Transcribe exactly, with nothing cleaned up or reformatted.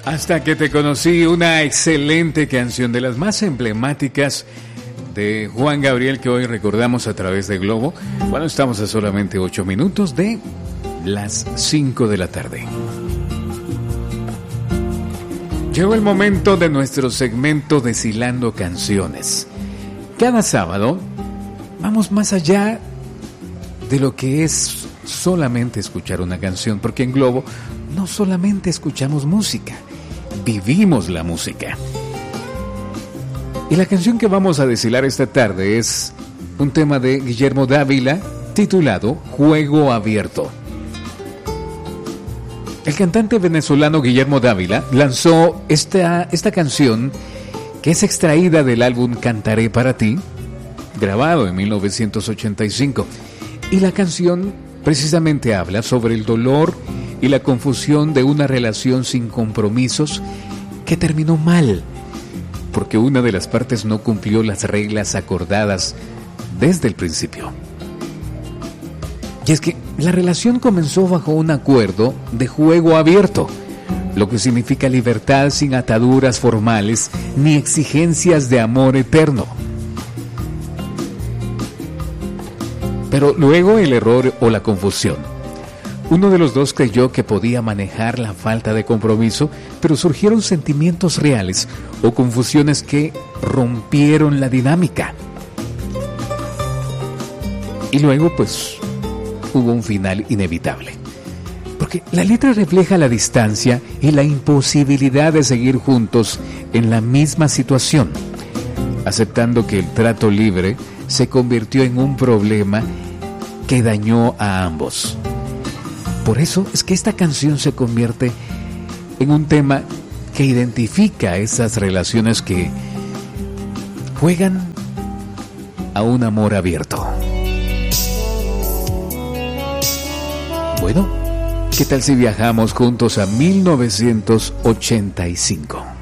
Hasta que te conocí, una excelente canción de las más emblemáticas de Juan Gabriel que hoy recordamos a través de Globo. Bueno, estamos a solamente ocho minutos de las cinco de la tarde. Llegó el momento de nuestro segmento Deshilando Canciones. Cada sábado vamos más allá de lo que es solamente escuchar una canción, porque en Globo no solamente escuchamos música, vivimos la música. Y la canción que vamos a deshilar esta tarde es un tema de Guillermo Dávila titulado Juego Abierto. El cantante venezolano Guillermo Dávila lanzó esta, esta canción que es extraída del álbum Cantaré para ti, grabado en mil novecientos ochenta y cinco. Y la canción precisamente habla sobre el dolor y la confusión de una relación sin compromisos que terminó mal, porque una de las partes no cumplió las reglas acordadas desde el principio. Y es que la relación comenzó bajo un acuerdo de juego abierto, lo que significa libertad sin ataduras formales ni exigencias de amor eterno. Pero luego el error o la confusión. Uno de los dos creyó que podía manejar la falta de compromiso, pero surgieron sentimientos reales o confusiones que rompieron la dinámica. Y luego, pues, hubo un final inevitable. Porque la letra refleja la distancia y la imposibilidad de seguir juntos en la misma situación, aceptando que el trato libre se convirtió en un problema que dañó a ambos. Por eso es que esta canción se convierte en un tema que identifica esas relaciones que juegan a un amor abierto. Bueno, ¿qué tal si viajamos juntos a mil novecientos ochenta y cinco?